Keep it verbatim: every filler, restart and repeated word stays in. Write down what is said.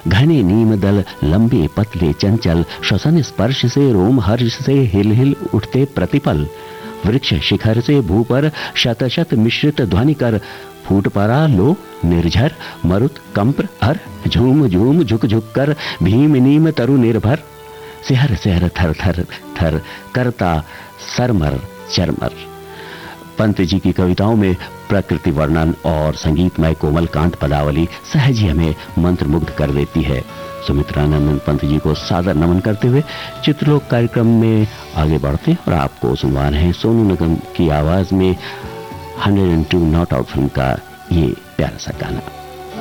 घने नीम दल लंबे पतले चंचल, श्वसन स्पर्श से रोम हर्ष से हिल हिल उठते प्रतिपल। वृक्ष शिखर से भू पर शत शत मिश्रित ध्वनि कर, फूट पड़ा लो निर्झर मरुत कंप्र हर, झूम झूम झुक झुक कर भीम नीम तरु निर्भर। सिहर सिहर थर थर थर करता सरमर चरमर। पंत जी की कविताओं में प्रकृति वर्णन और संगीतमय कोमल कांत पदावली सहज ही हमें मंत्रमुग्ध कर देती है। सुमित्रानंदन पंत जी को सादर नमन करते हुए चित्रलोक कार्यक्रम में आगे बढ़ते और आपको सुनवा रहे हैं सोनू निगम की आवाज में hundred and to not out film का ये प्यारा सा गाना।